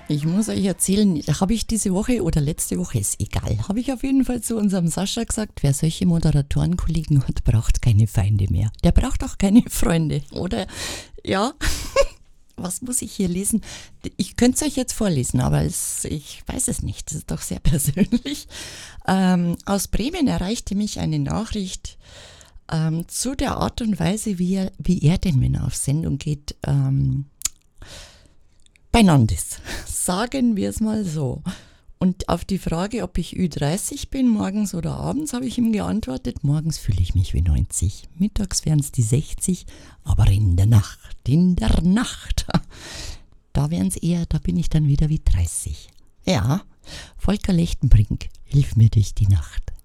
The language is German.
Ich muss euch erzählen, habe ich diese Woche oder letzte Woche, ist egal, habe ich auf jeden Fall zu unserem Sascha gesagt, wer solche Moderatorenkollegen hat, braucht keine Feinde mehr. Der braucht auch keine Freunde, oder? Ja, was muss ich hier lesen? Ich könnte es euch jetzt vorlesen, aber ich weiß es nicht, das ist doch sehr persönlich. Aus Bremen erreichte mich eine Nachricht zu der Art und Weise, wie er denn, wenn er auf Sendung geht, beieinander ist. Sagen wir es mal so. Und auf die Frage, ob ich Ü30 bin, morgens oder abends, habe ich ihm geantwortet, morgens fühle ich mich wie 90. Mittags wären es die 60, aber in der Nacht, da wären es eher, da bin ich dann wieder wie 30. Ja, Volker Lechtenbrink, hilf mir durch die Nacht.